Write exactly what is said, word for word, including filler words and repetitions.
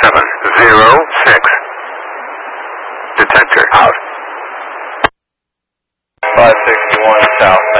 seven zero six. Detector out. five sixty-one south.